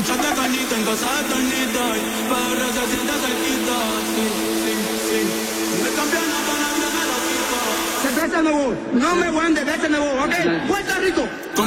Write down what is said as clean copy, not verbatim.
shot de cañita en casa de Toñito. Pero se siente cerquita. Sí, sí, sí. Me campeona con la me lo quito. Cerveza no voy. No me voy a beber, no voy, ¿ok? Puerto Rico.